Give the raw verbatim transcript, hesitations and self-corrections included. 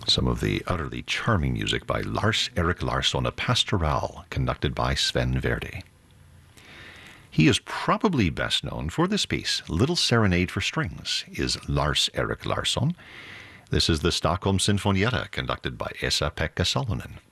Some of the utterly charming music by Lars-Erik Larsson, a Pastoral, conducted by Sven Verdi. He is probably best known for this piece, Little Serenade for Strings, is Lars-Erik Larsson. This is the Stockholm Sinfonietta, conducted by Esa-Pekka Salonen.